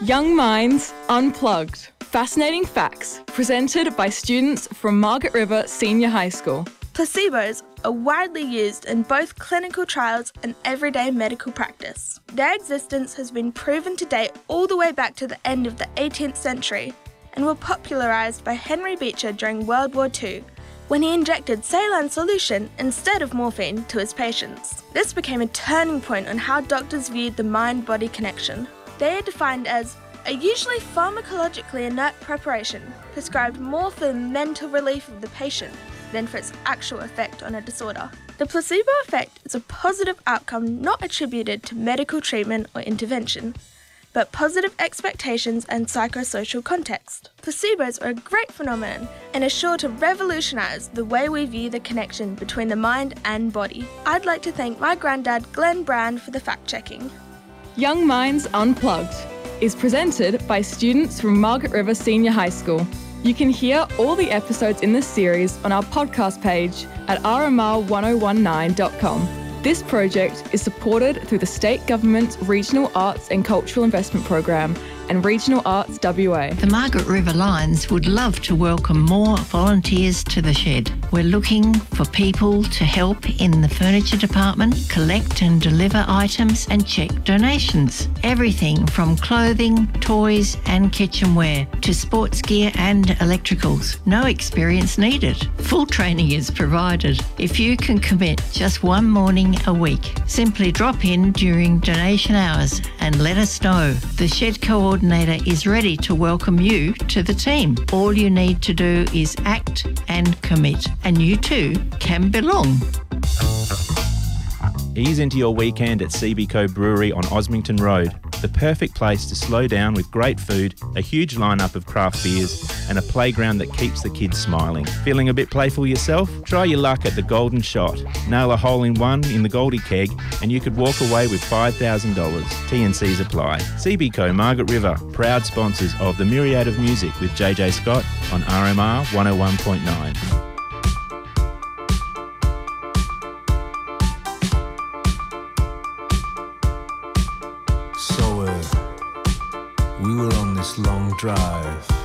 Young Minds Unplugged. Fascinating facts presented by students from Margaret River Senior High School. Placebos are widely used in both clinical trials and everyday medical practice. Their existence has been proven to date all the way back to the end of the 18th century and were popularised by Henry Beecher during World War II when he injected saline solution instead of morphine to his patients. This became a turning point on how doctors viewed the mind-body connection. They are defined as a usually pharmacologically inert preparation prescribed more for the mental relief of the patient than for its actual effect on a disorder. The placebo effect is a positive outcome not attributed to medical treatment or intervention, but positive expectations and psychosocial context. Placebos are a great phenomenon and are sure to revolutionise the way we view the connection between the mind and body. I'd like to thank my granddad Glenn Brand for the fact-checking. Young Minds Unplugged is presented by students from Margaret River Senior High School. You can hear all the episodes in this series on our podcast page at rmr1019.com. This project is supported through the State Government's Regional Arts and Cultural Investment Program and Regional Arts WA. The Margaret River Lions would love to welcome more volunteers to the shed. We're looking for people to help in the furniture department, collect and deliver items and check donations. Everything from clothing, toys and kitchenware to sports gear and electricals. No experience needed. Full training is provided. If you can commit just one morning a week, simply drop in during donation hours and let us know. The shed coordinator is ready to welcome you to the team. All you need to do is act and commit, and you too can belong. Ease into your weekend at CBCO Brewery on Osmington Road. The perfect place to slow down with great food, a huge lineup of craft beers, and a playground that keeps the kids smiling. Feeling a bit playful yourself? Try your luck at the Golden Shot. Nail a hole in one in the Goldie Keg and you could walk away with $5,000. T&Cs apply. CBCO Margaret River, proud sponsors of The Myriad of Music with JJ Scott on RMR 101.9. We were on this long drive